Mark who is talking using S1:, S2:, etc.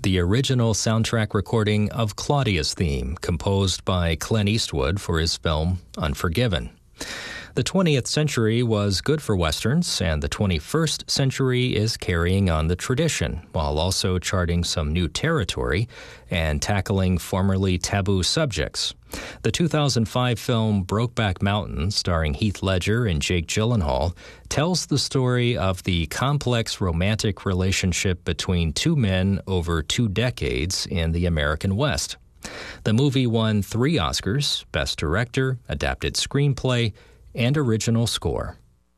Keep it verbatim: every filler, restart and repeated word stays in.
S1: the original soundtrack recording of Claudia's theme, composed by Clint Eastwood for his film Unforgiven. The twentieth century was good for Westerns, and the twenty-first century is carrying on the tradition, while also charting some new territory and tackling formerly taboo subjects. The two thousand five film Brokeback Mountain, starring Heath Ledger and Jake Gyllenhaal, tells the story of the complex romantic relationship between two men over two decades in the American West. The movie won three Oscars: Best Director, Adapted Screenplay, and Original Score.